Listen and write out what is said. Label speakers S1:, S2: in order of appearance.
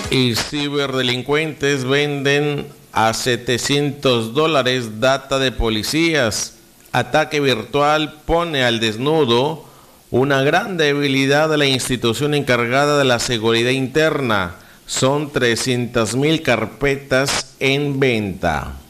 S1: Y ciberdelincuentes venden a $700 data de policías. Ataque virtual pone al desnudo una gran debilidad de la institución encargada de la seguridad interna. Son 300,000 carpetas en venta.